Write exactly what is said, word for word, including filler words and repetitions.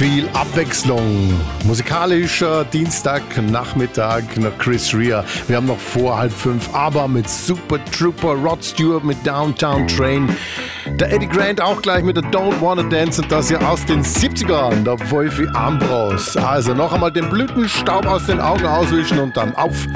viel Abwechslung. Musikalischer Dienstagnachmittag nach Chris Rea. Wir haben noch vor halb fünf, aber mit Super Trooper, Rod Stewart mit Downtown Train. Der Eddie Grant auch gleich mit der Don't Wanna Dance und das hier aus den siebzigern, der Wolfi Ambros. Also noch einmal den Blütenstaub aus den Augen auswischen und dann auf